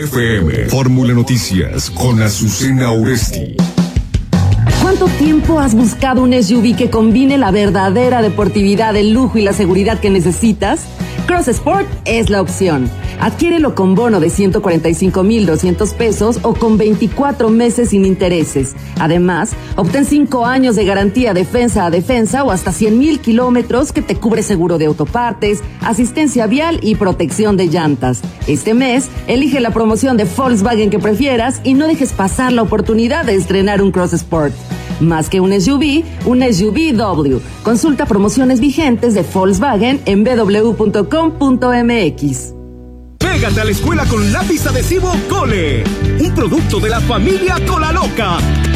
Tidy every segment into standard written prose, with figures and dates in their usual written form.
FM. Fórmula Noticias con Azucena Oresti. ¿Cuánto tiempo has buscado un SUV que combine la verdadera deportividad, el lujo y la seguridad que necesitas? Cross Sport es la opción. Adquiérelo con bono de 145,200 pesos o con 24 meses sin intereses. Además, obtén 5 años de garantía defensa a defensa o hasta 100,000 kilómetros que te cubre seguro de autopartes, asistencia vial y protección de llantas. Este mes, elige la promoción de Volkswagen que prefieras y no dejes pasar la oportunidad de estrenar un Cross Sport. Más que un SUV W. Consulta promociones vigentes de Volkswagen en www.com.mx. Pégate a la escuela con lápiz adhesivo Cole, un producto de la familia Cola Loca.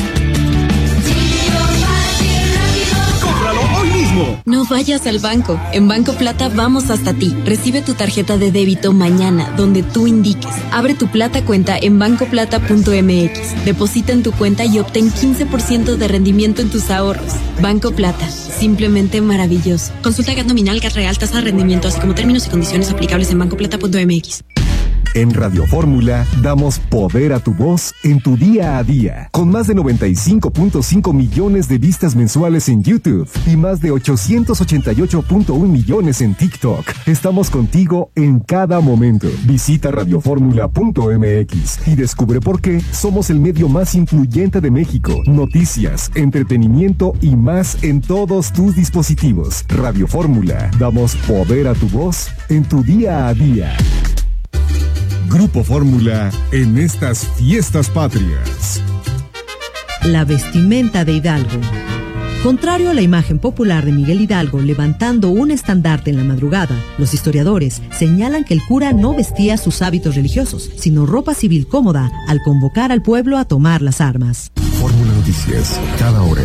¡Cómpralo hoy mismo! No vayas al banco. En Banco Plata vamos hasta ti. Recibe tu tarjeta de débito mañana, donde tú indiques. Abre tu Plata cuenta en bancoplata.mx. Deposita en tu cuenta y obtén 15% de rendimiento en tus ahorros. Banco Plata. Simplemente maravilloso. Consulta GAT nominal, GAT real, tasa de rendimiento, así como términos y condiciones aplicables en bancoplata.mx. En Radio Fórmula damos poder a tu voz en tu día a día. Con más de 95.5 millones de vistas mensuales en YouTube y más de 888.1 millones en TikTok. Estamos contigo en cada momento. Visita radioformula.mx y descubre por qué somos el medio más influyente de México. Noticias, entretenimiento y más en todos tus dispositivos. Radio Fórmula. Damos poder a tu voz en tu día a día. Grupo Fórmula en estas fiestas patrias. La vestimenta de Hidalgo. Contrario a la imagen popular de Miguel Hidalgo levantando un estandarte en la madrugada, los historiadores señalan que el cura no vestía sus hábitos religiosos, sino ropa civil cómoda al convocar al pueblo a tomar las armas. Fórmula Noticias, cada hora.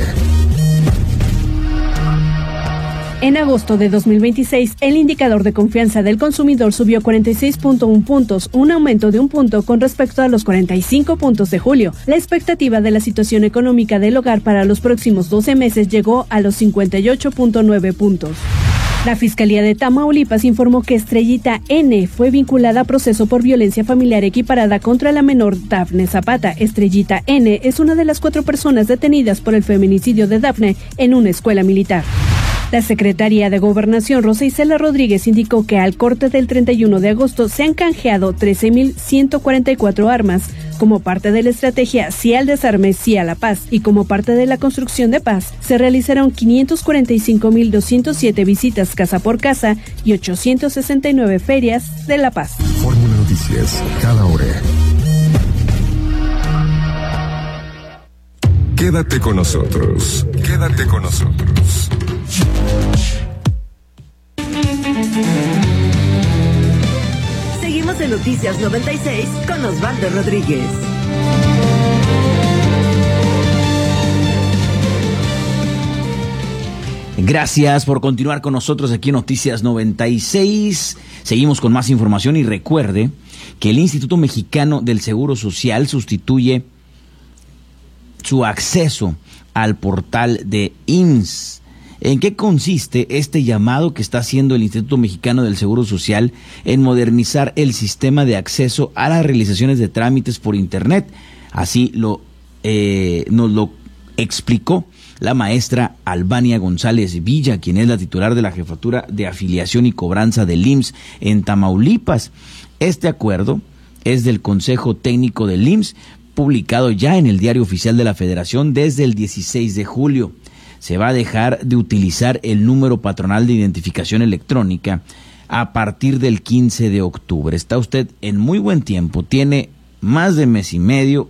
En agosto de 2026, el indicador de confianza del consumidor subió 46.1 puntos, un aumento de 1 punto con respecto a los 45 puntos de julio. La expectativa de la situación económica del hogar para los próximos 12 meses llegó a los 58.9 puntos. La Fiscalía de Tamaulipas informó que Estrellita N. fue vinculada a proceso por violencia familiar equiparada contra la menor Dafne Zapata. Estrellita N. es una de las 4 personas detenidas por el feminicidio de Dafne en una escuela militar. La Secretaría de Gobernación, Rosa Isela Rodríguez, indicó que al corte del 31 de agosto se han canjeado 13,144 armas como parte de la estrategia Sí al Desarme, Sí a la Paz, y como parte de la construcción de paz se realizaron 545,207 visitas casa por casa y 869 ferias de la paz. Fórmula Noticias, cada hora. Quédate con nosotros. Quédate con nosotros. Seguimos en Noticias 96 con Osvaldo Rodríguez. Gracias por continuar con nosotros aquí en Noticias 96. Seguimos con más información y recuerde que el Instituto Mexicano del Seguro Social sustituye su acceso al portal de IMSS. ¿En qué consiste este llamado que está haciendo el Instituto Mexicano del Seguro Social en modernizar el sistema de acceso a las realizaciones de trámites por Internet? Así nos lo explicó la maestra Albania González Villa, quien es la titular de la Jefatura de Afiliación y Cobranza del IMSS en Tamaulipas. Este acuerdo es del Consejo Técnico del IMSS, publicado ya en el Diario Oficial de la Federación desde el 16 de julio. Se va a dejar de utilizar el número patronal de identificación electrónica a partir del 15 de octubre. Está usted en muy buen tiempo, tiene más de mes y medio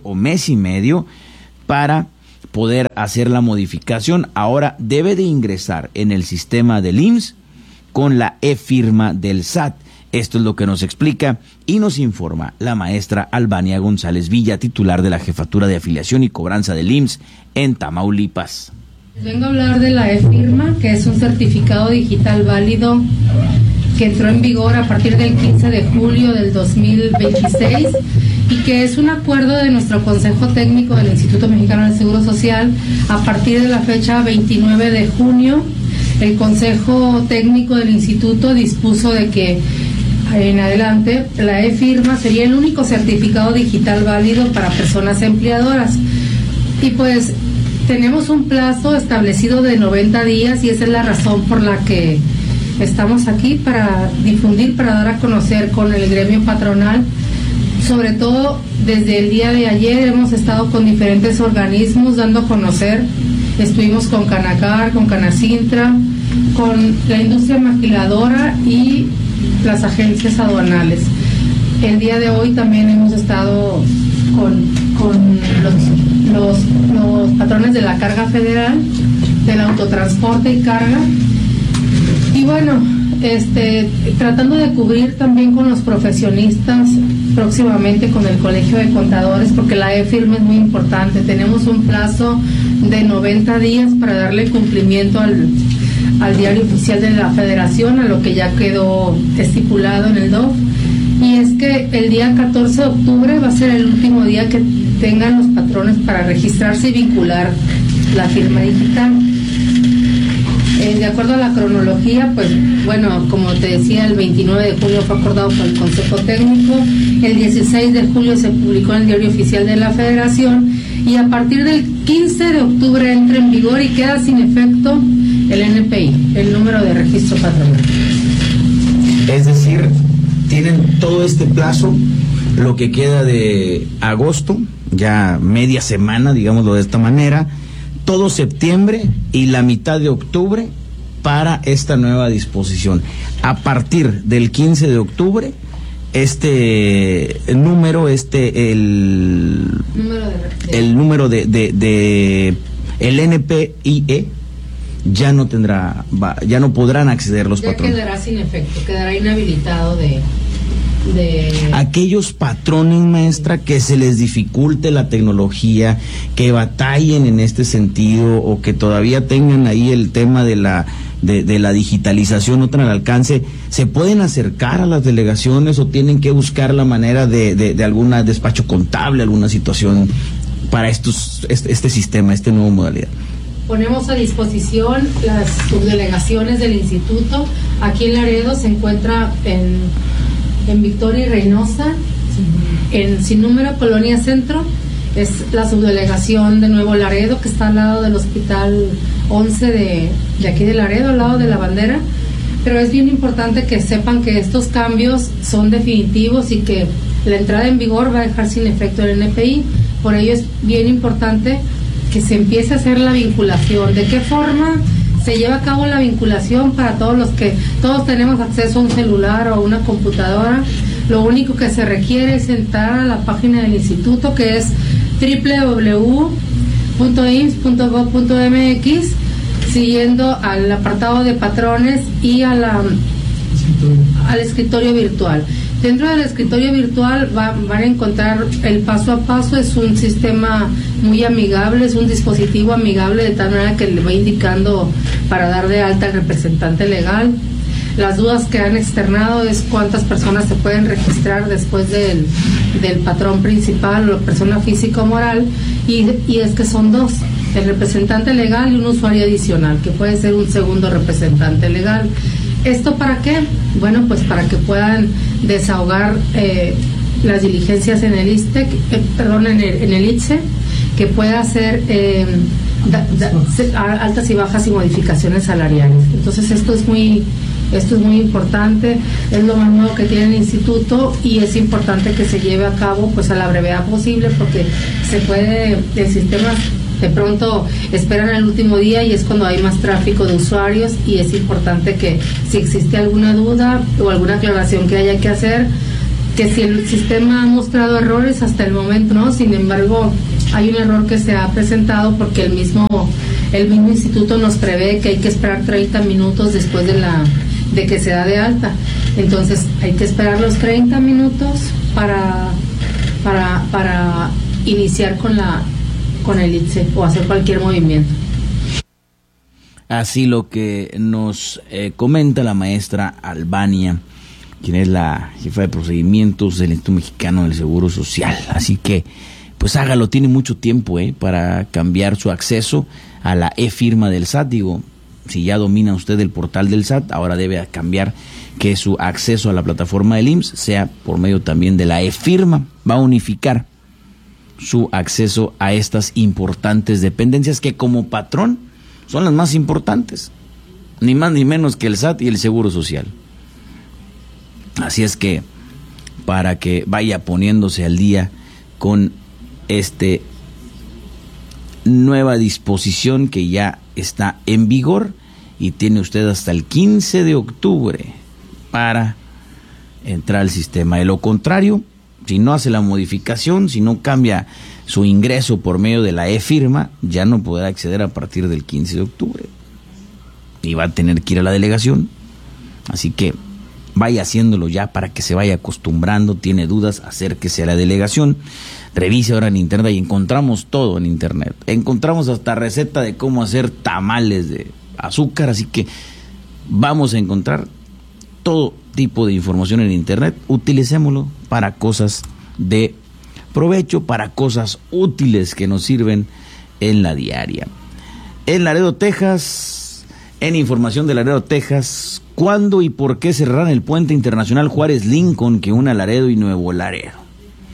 para poder hacer la modificación. Ahora debe de ingresar en el sistema del IMSS con la e-firma del SAT. Esto es lo que nos explica y nos informa la maestra Albania González Villa, titular de la Jefatura de Afiliación y Cobranza del IMSS en Tamaulipas. Vengo a hablar de la e-firma, que es un certificado digital válido que entró en vigor a partir del 15 de julio del 2026 y que es un acuerdo de nuestro Consejo Técnico del Instituto Mexicano del Seguro Social. A partir de la fecha 29 de junio, el Consejo Técnico del Instituto dispuso de que en adelante, la e-firma sería el único certificado digital válido para personas empleadoras. Y pues tenemos un plazo establecido de 90 días y esa es la razón por la que estamos aquí, para difundir, para dar a conocer con el gremio patronal. Sobre todo desde el día de ayer hemos estado con diferentes organismos dando a conocer. Estuvimos con Canacar, con Canacintra, con la industria maquiladora y las agencias aduanales. El día de hoy también hemos estado con los patrones de la carga federal, del autotransporte y carga. Y bueno, tratando de cubrir también con los profesionistas, próximamente con el Colegio de Contadores, porque la e-firma es muy importante. Tenemos un plazo de 90 días para darle cumplimiento al diario oficial de la Federación, a lo que ya quedó estipulado en el DOF. Y es que el día 14 de octubre va a ser el último día que tengan los patrones para registrarse y vincular la firma digital. De acuerdo a la cronología, pues bueno, como te decía, el 29 de julio fue acordado por el Consejo Técnico, el 16 de julio se publicó en el Diario Oficial de la Federación y a partir del 15 de octubre entra en vigor y queda sin efecto el NPI, el número de registro patronal. Es decir, tienen todo este plazo, lo que queda de agosto, ya media semana, digámoslo de esta manera, todo septiembre y la mitad de octubre para esta nueva disposición. A partir del 15 de octubre, el número de el NPIE ya no podrán acceder los patrones. Ya quedará sin efecto, quedará inhabilitado de aquellos patrones, maestra, que se les dificulte la tecnología, que batallen en este sentido o que todavía tengan ahí el tema de la digitalización no tan al alcance, ¿se pueden acercar a las delegaciones o tienen que buscar la manera de algún despacho contable, alguna situación para este sistema, esta nueva modalidad? Ponemos a disposición las subdelegaciones del instituto. Aquí en Laredo se encuentra en Victoria y Reynosa, en Sin Número, Colonia Centro, es la subdelegación de Nuevo Laredo, que está al lado del Hospital 11 de aquí de Laredo, al lado de la bandera. Pero es bien importante que sepan que estos cambios son definitivos y que la entrada en vigor va a dejar sin efecto el NPI. Por ello es bien importante que se empiece a hacer la vinculación. ¿De qué forma se lleva a cabo la vinculación? Para todos tenemos acceso a un celular o a una computadora. Lo único que se requiere es entrar a la página del instituto, que es www.ims.gov.mx, siguiendo al apartado de patrones y al escritorio virtual. Dentro del escritorio virtual van a encontrar el paso a paso. Es un sistema muy amigable, es un dispositivo amigable, de tal manera que le va indicando para dar de alta al representante legal. Las dudas que han externado es cuántas personas se pueden registrar después del patrón principal o la persona física o moral, y es que son dos, el representante legal y un usuario adicional, que puede ser un segundo representante legal. ¿Esto para qué? Bueno, pues para que puedan desahogar las diligencias en el en el ITSE, que pueda hacer altas y bajas y modificaciones salariales. Entonces esto es muy importante, es lo más nuevo que tiene el instituto y es importante que se lleve a cabo pues a la brevedad posible, porque el sistema de pronto esperan el último día y es cuando hay más tráfico de usuarios, y es importante que si existe alguna duda o alguna aclaración que haya que hacer, que si el sistema ha mostrado errores hasta el momento no, sin embargo hay un error que se ha presentado porque el mismo instituto nos prevé que hay que esperar 30 minutos después de que se da de alta. Entonces hay que esperar los 30 minutos para iniciar con el ITSE o hacer cualquier movimiento. Así lo que nos comenta la maestra Albania, quien es la jefa de procedimientos del Instituto Mexicano del Seguro Social. Así que pues hágalo, tiene mucho tiempo para cambiar su acceso a la e-firma del SAT. Digo, si ya domina usted el portal del SAT, ahora debe cambiar que su acceso a la plataforma del IMSS sea por medio también de la e-firma. Va a unificar su acceso a estas importantes dependencias que como patrón son las más importantes, ni más ni menos que el SAT y el Seguro Social. Así es que para que vaya poniéndose al día con nueva disposición que ya está en vigor y tiene usted hasta el 15 de octubre para entrar al sistema. De lo contrario, si no hace la modificación, si no cambia su ingreso por medio de la e-firma, ya no podrá acceder a partir del 15 de octubre. Y va a tener que ir a la delegación. Así que vaya haciéndolo ya para que se vaya acostumbrando. Tiene dudas, acérquese a la delegación. Revise ahora en internet y encontramos todo en internet. Encontramos hasta receta de cómo hacer tamales de azúcar. Así que vamos a encontrar todo tipo de información en internet. Utilicémoslo para cosas de provecho, para cosas útiles que nos sirven en la diaria. En Laredo, Texas, en información de Laredo, Texas, ¿cuándo y por qué cerrarán el puente internacional Juárez Lincoln que une a Laredo y Nuevo Laredo?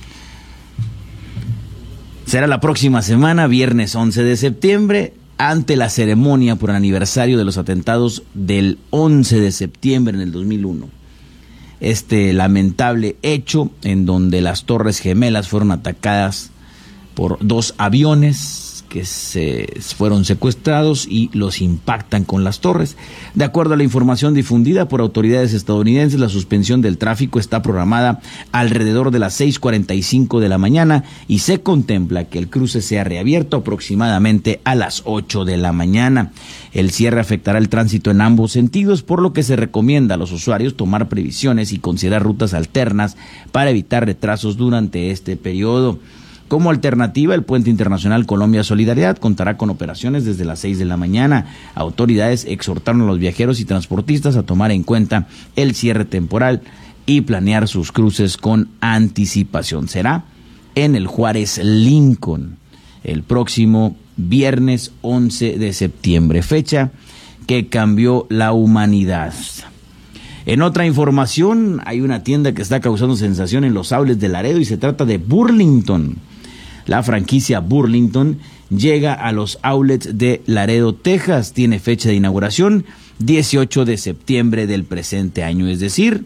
Será la próxima semana, viernes 11 de septiembre, ante la ceremonia por el aniversario de los atentados del 11 de septiembre en el 2001. Este lamentable hecho en donde las Torres Gemelas fueron atacadas por 2 aviones que se fueron secuestrados y los impactan con las torres. De acuerdo a la información difundida por autoridades estadounidenses, la suspensión del tráfico está programada alrededor de las 6:45 de la mañana y se contempla que el cruce sea reabierto aproximadamente a las 8 de la mañana. El cierre afectará el tránsito en ambos sentidos, por lo que se recomienda a los usuarios tomar previsiones y considerar rutas alternas para evitar retrasos durante este periodo. Como alternativa, el Puente Internacional Colombia Solidaridad contará con operaciones desde las 6 de la mañana. Autoridades exhortaron a los viajeros y transportistas a tomar en cuenta el cierre temporal y planear sus cruces con anticipación. Será en el Juárez Lincoln el próximo viernes 11 de septiembre, fecha que cambió la humanidad. En otra información, hay una tienda que está causando sensación en los outlets de Laredo y se trata de Burlington. La franquicia Burlington llega a los outlets de Laredo, Texas. Tiene fecha de inauguración 18 de septiembre del presente año, es decir,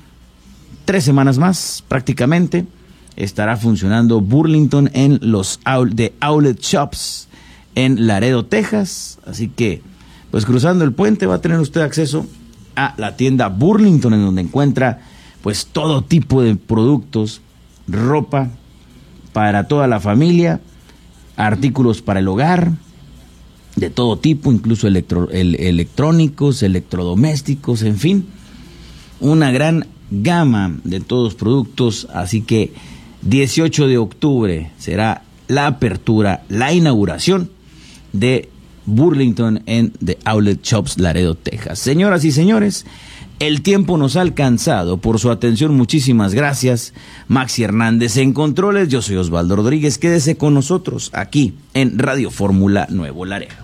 3 semanas más prácticamente estará funcionando Burlington en los outlet shops en Laredo, Texas. Así que, pues cruzando el puente va a tener usted acceso a la tienda Burlington, en donde encuentra pues todo tipo de productos, ropa para toda la familia, artículos para el hogar, de todo tipo, incluso electrónicos, electrodomésticos, en fin, una gran gama de todos los productos. Así que 18 de octubre será la apertura, la inauguración de Burlington en The Outlet Shops Laredo, Texas. Señoras y señores, el tiempo nos ha alcanzado. Por su atención, muchísimas gracias. Maxi Hernández en controles, yo soy Osvaldo Rodríguez. Quédese con nosotros aquí en Radio Fórmula Nuevo Laredo.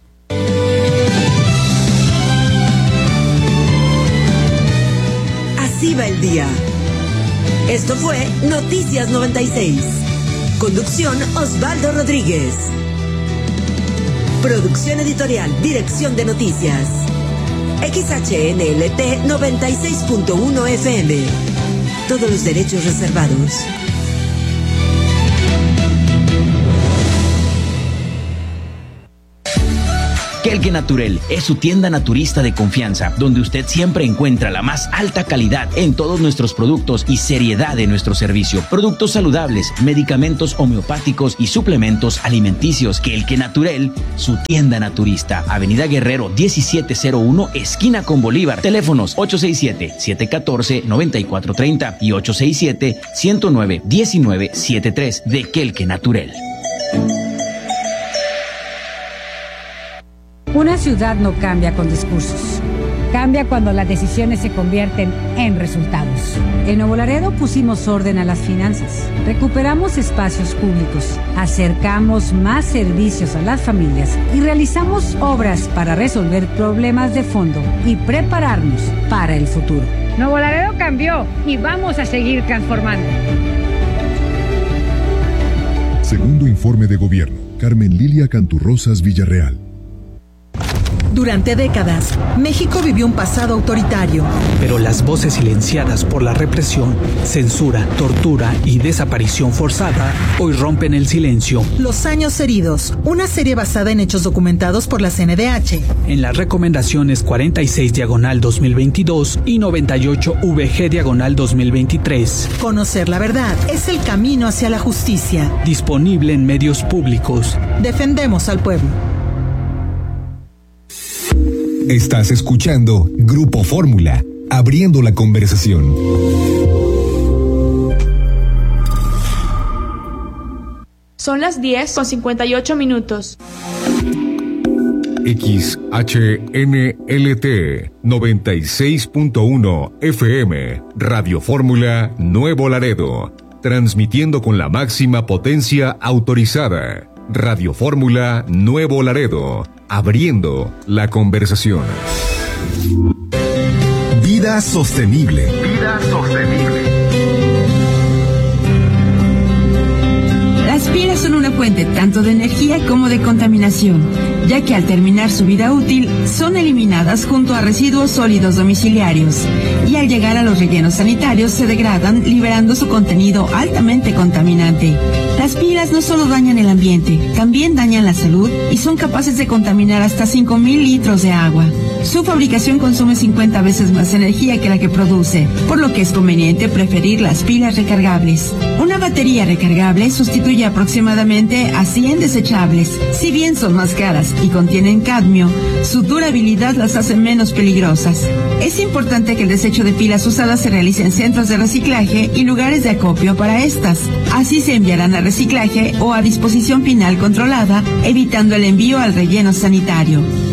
Así va el día. Esto fue Noticias 96. Conducción Osvaldo Rodríguez. Producción editorial, dirección de noticias. XHNLT 96.1 FM. Todos los derechos reservados. Kelke Naturel es su tienda naturista de confianza, donde usted siempre encuentra la más alta calidad en todos nuestros productos y seriedad en nuestro servicio. Productos saludables, medicamentos homeopáticos y suplementos alimenticios. Kelke Naturel, su tienda naturista. Avenida Guerrero 1701, esquina con Bolívar. Teléfonos 867-714-9430 y 867-109-1973 de Kelke Naturel. Una ciudad no cambia con discursos, Cambia cuando las decisiones se convierten en resultados. En Nuevo Laredo pusimos orden a las finanzas, recuperamos espacios públicos, acercamos más servicios a las familias y realizamos obras para resolver problemas de fondo y prepararnos para el futuro. Nuevo Laredo cambió y vamos a seguir transformando. Segundo informe de gobierno. Carmen Lilia Canturrosas Villarreal. Durante décadas, México vivió un pasado autoritario. Pero las voces silenciadas por la represión, censura, tortura y desaparición forzada hoy rompen el silencio. Los años heridos, una serie basada en hechos documentados por la CNDH. En las recomendaciones 46/2022 y 98/VG/2023. Conocer la verdad es el camino hacia la justicia. Disponible en medios públicos. Defendemos al pueblo. Estás escuchando Grupo Fórmula, abriendo la conversación. Son las 10:58. XHNLT 96.1 FM, Radio Fórmula Nuevo Laredo, transmitiendo con la máxima potencia autorizada. Radio Fórmula Nuevo Laredo, abriendo la conversación. Vida sostenible. Vida sostenible. Las pilas son una fuente tanto de energía como de contaminación, ya que al terminar su vida útil son eliminadas junto a residuos sólidos domiciliarios y al llegar a los rellenos sanitarios se degradan, liberando su contenido altamente contaminante. Las pilas no solo dañan el ambiente, también dañan la salud y son capaces de contaminar hasta 5,000 litros de agua. Su fabricación consume 50 veces más energía que la que produce, por lo que es conveniente preferir las pilas recargables. Una batería recargable sustituye aproximadamente a 100 desechables. Si bien son más caras y contienen cadmio, su durabilidad las hace menos peligrosas. Es importante que el desecho de pilas usadas se realice en centros de reciclaje y lugares de acopio para estas. Así se enviarán a reciclaje o a disposición final controlada, evitando el envío al relleno sanitario.